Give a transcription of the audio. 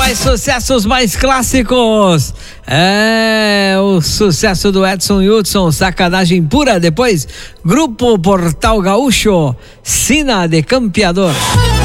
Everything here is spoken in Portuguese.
mais sucessos, mais clássicos. O sucesso do Edson Hudson, Sacanagem Pura. Depois, Grupo Portal Gaúcho, Sina de Campeador.